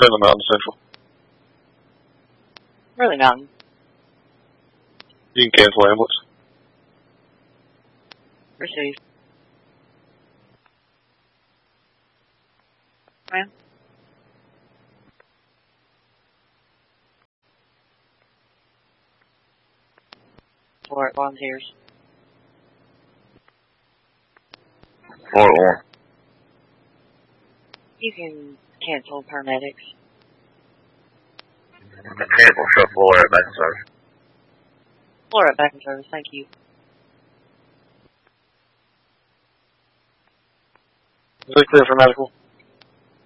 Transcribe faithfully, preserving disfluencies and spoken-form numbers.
Really Mountain Central. Really Mountain. You can cancel ambulance. Receive. Ma'am? Florida Volunteers. Florida one. You can cancel paramedics. Cancel truck Florida back in service. Florida back in service, thank you. Is it clear for medical?